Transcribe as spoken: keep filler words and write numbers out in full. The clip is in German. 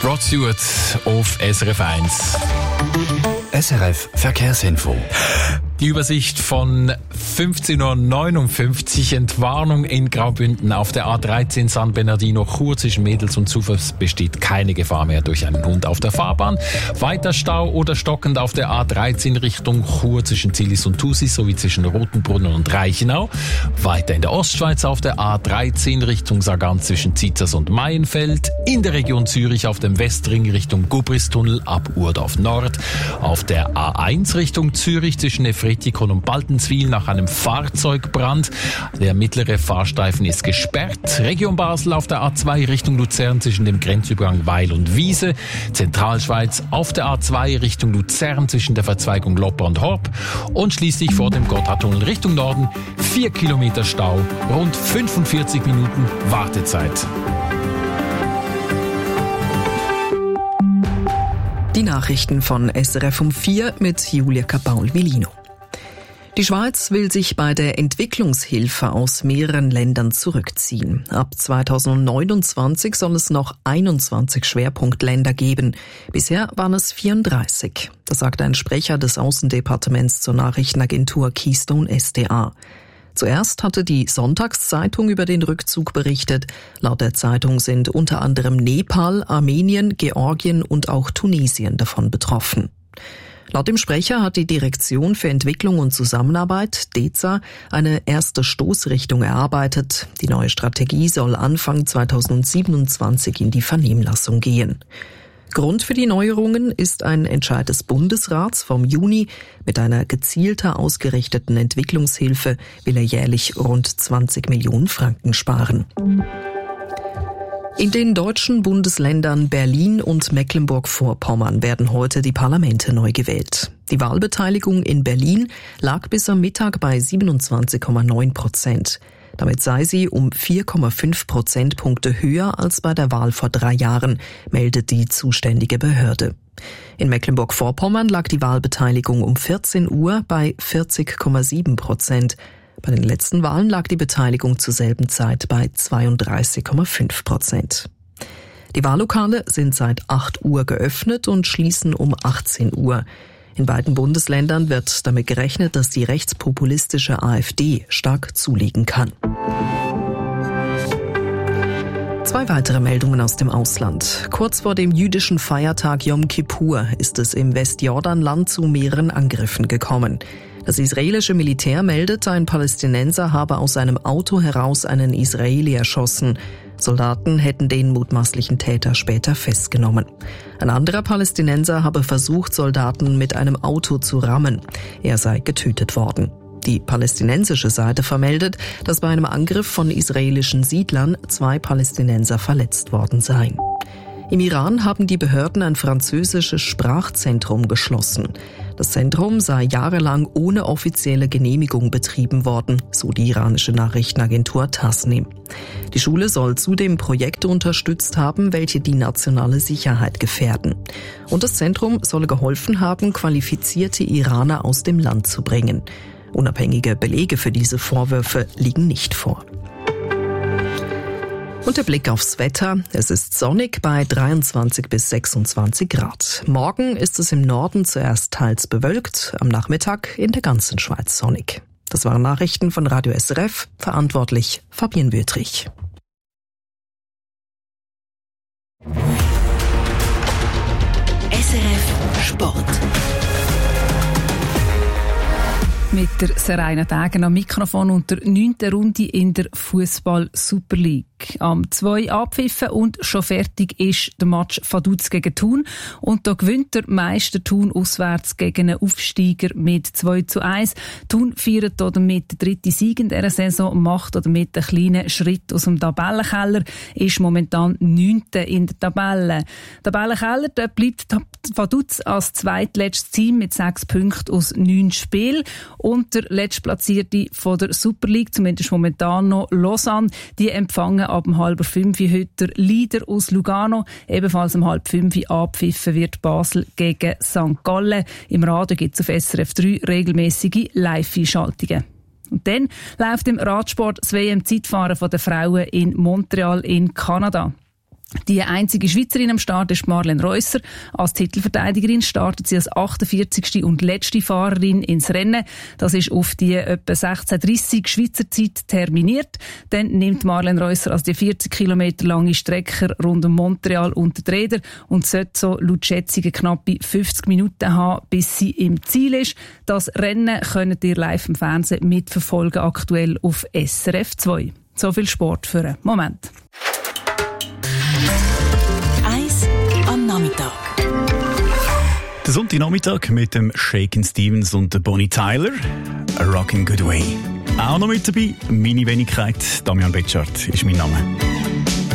Rod Stewart auf S R F eins. S R F Verkehrsinfo. Die Übersicht von fünfzehn Uhr neunundfünfzig. Entwarnung in Graubünden auf der A dreizehn San Bernardino Chur zwischen Mädels und Zufers besteht keine Gefahr mehr durch einen Hund auf der Fahrbahn. Weiter Stau oder stockend auf der A dreizehn Richtung Chur zwischen Zillis und Thusis sowie zwischen Rotenbrunnen und Reichenau. Weiter in der Ostschweiz auf der A dreizehn Richtung Sagan zwischen Zizers und Maienfeld. In der Region Zürich auf dem Westring Richtung Gubristunnel ab Urdorf Nord. Auf der A eins Richtung Zürich zwischen Efretikon und Baltenswil nach einem Fahrzeugbrand. Der mittlere Fahrstreifen ist gesperrt. Region Basel auf der A zwei Richtung Luzern zwischen dem Grenzübergang Weil und Wiese. Zentralschweiz auf der A zwei Richtung Luzern zwischen der Verzweigung Lopper und Horb. Und schließlich vor dem Gotthardtunnel Richtung Norden vier Kilometer Stau, rund fünfundvierzig Minuten Wartezeit. Die Nachrichten von S R F um vier mit Julia Capaul-Melino. Die Schweiz will sich bei der Entwicklungshilfe aus mehreren Ländern zurückziehen. Ab zweitausendneunundzwanzig soll es noch einundzwanzig Schwerpunktländer geben. Bisher waren es vierunddreißig. Das sagt ein Sprecher des Außendepartements zur Nachrichtenagentur Keystone S D A. Zuerst hatte die Sonntagszeitung über den Rückzug berichtet. Laut der Zeitung sind unter anderem Nepal, Armenien, Georgien und auch Tunesien davon betroffen. Laut dem Sprecher hat die Direktion für Entwicklung und Zusammenarbeit, D E Z A, eine erste Stoßrichtung erarbeitet. Die neue Strategie soll Anfang zweitausendsiebenundzwanzig in die Vernehmlassung gehen. Grund für die Neuerungen ist ein Entscheid des Bundesrats vom Juni. Mit einer gezielter ausgerichteten Entwicklungshilfe will er jährlich rund zwanzig Millionen Franken sparen. In den deutschen Bundesländern Berlin und Mecklenburg-Vorpommern werden heute die Parlamente neu gewählt. Die Wahlbeteiligung in Berlin lag bis am Mittag bei siebenundzwanzig Komma neun Prozent. Damit sei sie um vier Komma fünf Prozentpunkte höher als bei der Wahl vor drei Jahren, meldet die zuständige Behörde. In Mecklenburg-Vorpommern lag die Wahlbeteiligung um vierzehn Uhr bei vierzig Komma sieben Prozent. Bei den letzten Wahlen lag die Beteiligung zur selben Zeit bei zweiunddreißig Komma fünf Prozent. Die Wahllokale sind seit acht Uhr geöffnet und schließen um achtzehn Uhr. In beiden Bundesländern wird damit gerechnet, dass die rechtspopulistische AfD stark zulegen kann. Zwei weitere Meldungen aus dem Ausland. Kurz vor dem jüdischen Feiertag Yom Kippur ist es im Westjordanland zu mehreren Angriffen gekommen. Das israelische Militär meldet, ein Palästinenser habe aus seinem Auto heraus einen Israeli erschossen. Soldaten hätten den mutmaßlichen Täter später festgenommen. Ein anderer Palästinenser habe versucht, Soldaten mit einem Auto zu rammen. Er sei getötet worden. Die palästinensische Seite vermeldet, dass bei einem Angriff von israelischen Siedlern zwei Palästinenser verletzt worden seien. Im Iran haben die Behörden ein französisches Sprachzentrum geschlossen. Das Zentrum sei jahrelang ohne offizielle Genehmigung betrieben worden, so die iranische Nachrichtenagentur Tasnim. Die Schule soll zudem Projekte unterstützt haben, welche die nationale Sicherheit gefährden. Und das Zentrum solle geholfen haben, qualifizierte Iraner aus dem Land zu bringen. Unabhängige Belege für diese Vorwürfe liegen nicht vor. Und der Blick aufs Wetter. Es ist sonnig bei dreiundzwanzig bis sechsundzwanzig Grad. Morgen ist es im Norden zuerst teils bewölkt, am Nachmittag in der ganzen Schweiz sonnig. Das waren Nachrichten von Radio S R F, verantwortlich Fabienne Wüthrich. S R F Sport. Mit der Seraina Dagen am Mikrofon und der neunten Runde in der Fußball Super League. Am zwei abpfiffen und schon fertig ist der Match Vaduz gegen Thun. Und da gewinnt der Meister Thun auswärts gegen einen Aufsteiger mit zwei zu eins. Thun feiert damit den dritten Sieg in dieser Saison, macht damit einen kleinen Schritt aus dem Tabellenkeller, ist momentan neunte in der Tabelle. Der Tabellenkeller, der bleibt Vaduz als zweitletztes Team mit sechs Punkten aus neun Spielen. Und der letztplatzierte von der Super League, zumindest momentan noch, Lausanne, die empfangen ab um halb fünf heute der Leader aus Lugano. Ebenfalls um halb fünf abpfiffen wird Basel gegen Sankt Gallen. Im Radio gibt es auf S R F drei regelmäßige Live-Einschaltungen. Und dann läuft im Radsport das W M-Zeitfahren der Frauen in Montreal in Kanada. Die einzige Schweizerin am Start ist Marlene Reusser. Als Titelverteidigerin startet sie als achtundvierzigste und letzte Fahrerin ins Rennen. Das ist auf die etwa sechzehn Uhr dreissig Schweizer Zeit terminiert. Dann nimmt Marlene Reusser also die vierzig Kilometer lange Strecke rund um Montreal unter die Räder und sollte so laut Schätzungen knappe fünfzig Minuten haben, bis sie im Ziel ist. Das Rennen könnt ihr live im Fernsehen mitverfolgen, aktuell auf S R F zwei. So viel Sport für einen Moment. Eis am Nachmittag. Der Sonntagnachmittag mit dem Shakin' Stevens und der Bonnie Tyler. A Rockin' Good Way. Auch noch mit dabei, meine Wenigkeit. Damian Betschart ist mein Name.